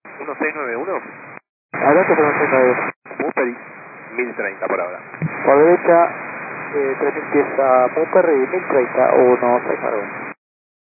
1691. Adelante por 1691. Muperi, 1030 por ahora. Por derecha, 3000 pies a Muperi, 1030, 1, 6 para 1.